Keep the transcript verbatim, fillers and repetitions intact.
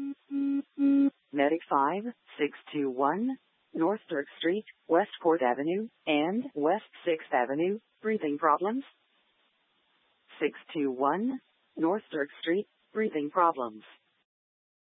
Medic five six two one, North Turk Street, West fourth Avenue, and West sixth Avenue. Breathing problems. six two one, North Turk Street, breathing problems.